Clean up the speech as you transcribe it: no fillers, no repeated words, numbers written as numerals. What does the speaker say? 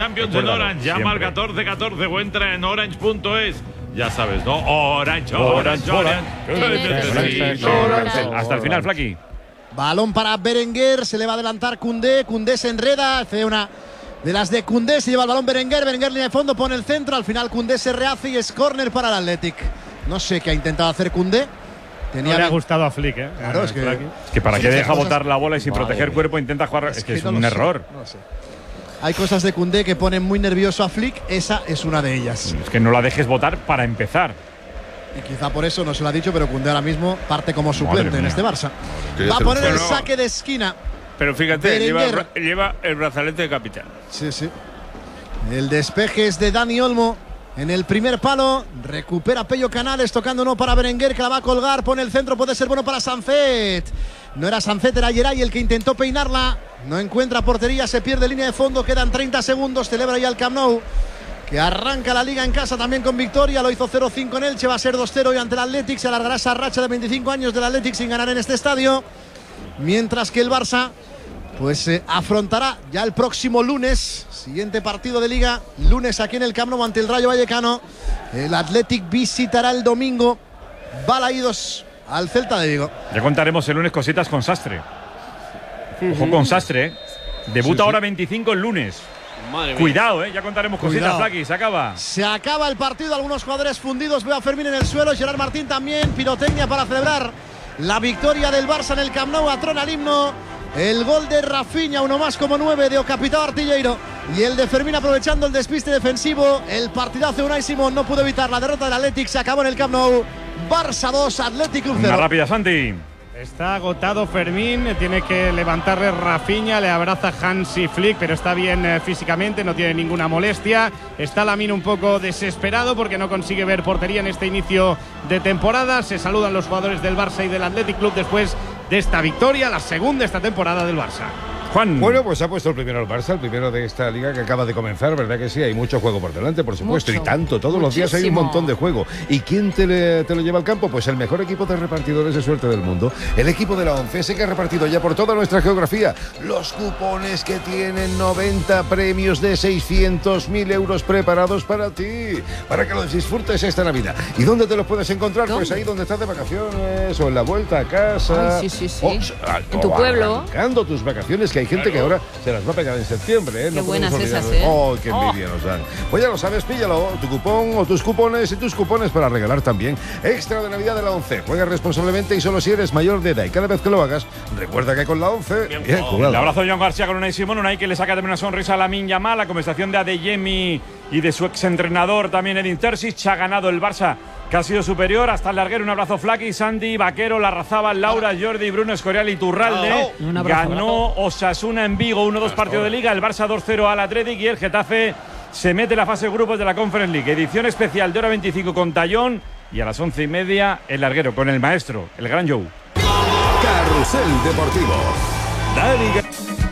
Champions en Orange. Llama al 1414 o entra en orange.es. Ya sabes, ¿no? Orange. Hasta el final, Flaky. Balón para Berenguer, se le va a adelantar Koundé. Koundé se enreda, hace una de las de Koundé, se lleva el balón Berenguer. Berenguer línea de fondo, pone el centro. Al final Koundé se rehace y es córner para el Athletic. No sé qué ha intentado hacer Koundé. No le ha gustado a Flick, ¿eh? Claro, es que para qué deja botar la bola y sin proteger cuerpo intenta jugar. Es que es un error. No sé. Hay cosas de Koundé que ponen muy nervioso a Flick. Esa es una de ellas. Es que no la dejes botar para empezar. Y quizá por eso no se lo ha dicho, pero Koundé ahora mismo parte como suplente en este Barça. Va a poner el saque de esquina. Pero fíjate, lleva el brazalete de capitán. Sí, sí. El despeje es de Dani Olmo. En el primer palo, recupera Pello Canales, tocando uno para Berenguer, que la va a colgar, pone el centro, puede ser bueno para Sancet. No era Sancet, era Geray el que intentó peinarla. No encuentra portería, se pierde línea de fondo, quedan 30 segundos, celebra ya el Camp Nou, que arranca la Liga en casa también con victoria. Lo hizo 0-5 en Elche, va a ser 2-0 y ante el Athletic. Se alargará esa racha de 25 años del Athletic sin ganar en este estadio. Mientras que el Barça pues afrontará ya el próximo lunes, siguiente partido de Liga, lunes aquí en el Camp Nou ante el Rayo Vallecano. El Athletic visitará el domingo Balaídos al Celta de Vigo. Ya contaremos el lunes cositas con Sastre. Ojo con Sastre, ¿eh? Debuta ahora 25 el lunes. Cuidado, ya contaremos cositas, Flaky. Se acaba. Se acaba el partido, algunos jugadores fundidos. Veo a Fermín en el suelo, Gerard Martín también. Pirotecnia para celebrar la victoria del Barça en el Camp Nou. Atrona el himno. El gol de Rafinha, uno más como 9 de Ocapitao Artilleiro. Y el de Fermín aprovechando el despiste defensivo. El partidazo de Unai Simón no pudo evitar la derrota del Athletic. Se acabó en el Camp Nou. Barça 2, Athletic Club 0. Una rápida, Santi. Está agotado Fermín, tiene que levantarle Rafinha, le abraza Hansi Flick, pero está bien físicamente, no tiene ninguna molestia. Está Lamine un poco desesperado porque no consigue ver portería en este inicio de temporada. Se saludan los jugadores del Barça y del Athletic Club después de esta victoria, la segunda esta temporada del Barça. Juan. Bueno, pues ha puesto el primero el Barça, el primero de esta liga que acaba de comenzar, ¿verdad que sí? Hay mucho juego por delante, por supuesto, y tanto, todos los días hay un montón de juego. ¿Y quién te lo lleva al campo? Pues el mejor equipo de repartidores de suerte del mundo, el equipo de la ONCE, ese que ha repartido ya por toda nuestra geografía los cupones que tienen 90 premios de 600.000 euros preparados para ti, para que los disfrutes esta Navidad. ¿Y dónde te los puedes encontrar? Pues ahí donde estás de vacaciones o en la vuelta a casa. Ay, sí. En tu pueblo. Arrancando tus vacaciones, que hay gente que ahora se las va a pegar en septiembre, ¿eh? Qué buenas esas, ¡Oh, qué envidia nos dan! Pues ya lo sabes, píllalo, tu cupón o tus cupones y tus cupones para regalar también. Extra de Navidad de la ONCE. Juega responsablemente y solo si eres mayor de edad. Y cada vez que lo hagas, recuerda que con la ONCE… Bien, el abrazo de Joan García con Unai Simón. Unai que le saca también una sonrisa a Lamine Yamal. La conversación de Adeyemi y de su exentrenador también Edin Terzic. Ha ganado el Barça, que ha sido superior hasta el larguero. Un abrazo Flaky, Sandy, Vaquero, Larrazábal, Laura, Jordi, Bruno, Escorial y Turralde. Ganó Osasuna en Vigo 1-2 partido de Liga. El Barça 2-0 al Athletic y el Getafe se mete en la fase de grupos de la Conference League. Edición especial de hora 25 con Tallón y a las 11:30 el larguero con el maestro, el gran Joe. Carrusel Deportivo. Dani